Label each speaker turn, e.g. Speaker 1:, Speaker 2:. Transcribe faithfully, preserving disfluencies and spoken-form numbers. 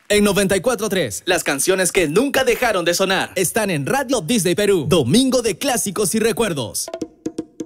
Speaker 1: En noventa y cuatro punto tres, las canciones que nunca dejaron de sonar están en Radio Disney Perú. Domingo de clásicos y recuerdos.